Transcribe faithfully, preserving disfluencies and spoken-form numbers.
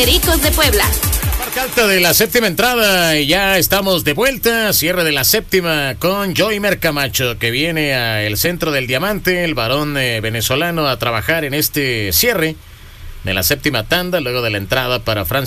Pericos de Puebla. Marca alta de la séptima entrada y ya estamos de vuelta. Cierre de la séptima con Joymer Camacho, que viene al centro del diamante, el varón eh, venezolano, a trabajar en este cierre de la séptima tanda, luego de la entrada para Francis